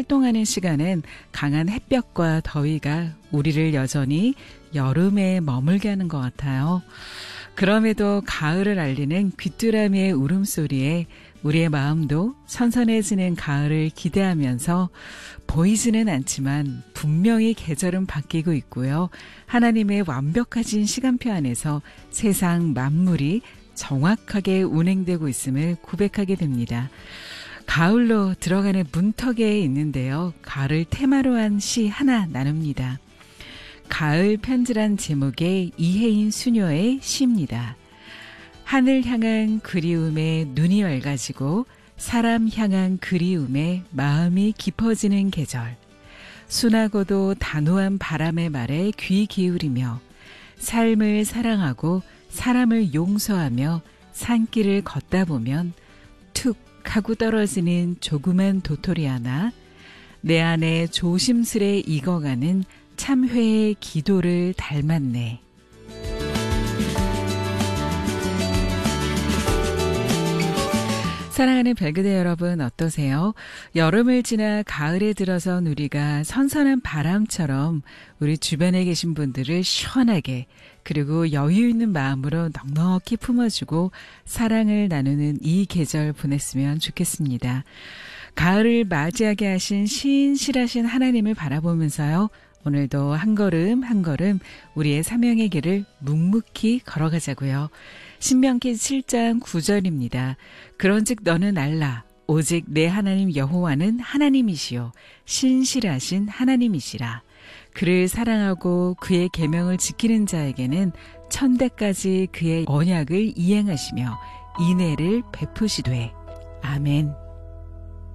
활동하는 시간엔 강한 햇볕과 더위가 우리를 여전히 여름에 머물게 하는 것 같아요. 그럼에도 가을을 알리는 귀뚜라미의 울음소리에 우리의 마음도 선선해지는 가을을 기대하면서 보이지는 않지만 분명히 계절은 바뀌고 있고요. 하나님의 완벽하신 시간표 안에서 세상 만물이 정확하게 운행되고 있음을 고백하게 됩니다. 가을로 들어가는 문턱에 있는데요. 가을을 테마로 한 시 하나 나눕니다. 가을 편지란 제목의 이혜인 수녀의 시입니다. 하늘 향한 그리움에 눈이 맑아지고 사람 향한 그리움에 마음이 깊어지는 계절. 순하고도 단호한 바람의 말에 귀 기울이며 삶을 사랑하고 사람을 용서하며 산길을 걷다 보면 툭 하고 떨어지는 조그만 도토리 하나, 내 안에 조심스레 익어가는 참회의 기도를 닮았네. 사랑하는 별그대 여러분 어떠세요? 여름을 지나 가을에 들어선 우리가 선선한 바람처럼 우리 주변에 계신 분들을 시원하게 그리고 여유 있는 마음으로 넉넉히 품어주고 사랑을 나누는 이 계절 보냈으면 좋겠습니다. 가을을 맞이하게 하신 신실하신 하나님을 바라보면서요. 오늘도 한 걸음 한 걸음 우리의 사명의 길을 묵묵히 걸어가자고요. 신명기 7장 9절입니다. 그런즉 너는 알라 오직 내 하나님 여호와는 하나님이시요 신실하신 하나님이시라. 그를 사랑하고 그의 계명을 지키는 자에게는 천대까지 그의 언약을 이행하시며 인애를 베푸시되. 아멘.